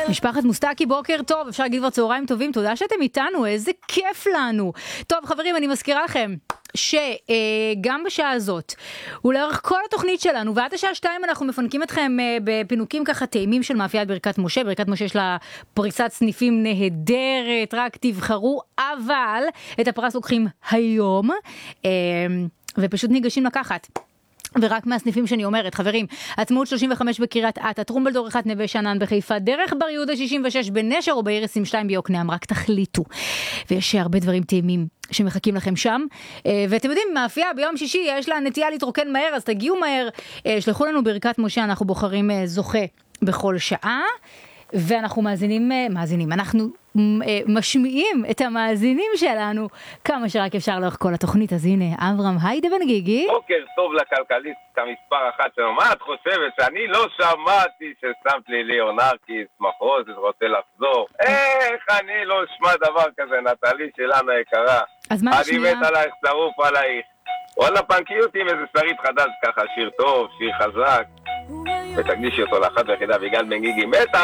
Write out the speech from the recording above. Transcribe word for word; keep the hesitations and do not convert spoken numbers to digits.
משפחת מוסטקי, בוקר טוב, אפשר להגיד כבר צהריים טובים, תודה שאתם איתנו, איזה כיף לנו. טוב חברים, אני מזכירה לכם שגם בשעה הזאת, ולאורך כל התוכנית שלנו, ועד השעה שתיים אנחנו מפנקים אתכם בפינוקים ככה טעימים של מאפיית ברכת משה. ברכת משה יש לה פריסת סניפים נהדרת, רק תבחרו, אבל את הפרס לוקחים היום, ופשוט ניגשים לקחת. ורק מהסניפים שאני אומרת, חברים, עצמאות שלושים וחמש בקריית אתא, טרומבלדור אחד נווה שאנן בחיפה, דרך בר יהודה שישים ושש בנשר או בעיר עשרים ושתיים ביוקנעם, רק תחליטו. ויש הרבה דברים טעימים שמחכים לכם שם. ואתם יודעים, מאפייה ביום שישי יש לה נטייה להתרוקן מהר, אז תגיעו מהר, שלחו לנו ברכת משה, אנחנו בוחרים זוכה בכל שעה. ואנחנו מאזינים, מאזינים, אנחנו משמיעים את המאזינים שלנו כמה שרק אפשר לאורך כל התוכנית. אז הנה, אברהם היידה בן גיגי. בוקר טוב לכלכליסט המספר אחת שלנו. מה את חושבת? שאני לא שמעתי ששמת לי ליאונרקיס מחוז רוצה לחזור. איך אני לא אשמע דבר כזה, נטלי שלנו היקרה. אז מה השנייה? אני מת עלייך, שרוף עלייך. וואלה, פנקי אותי עם איזה שרית חדש ככה, שיר טוב, שיר חזק. ותקדישי אותו לאחת ויחידה ויגאל בן גיגי. מתה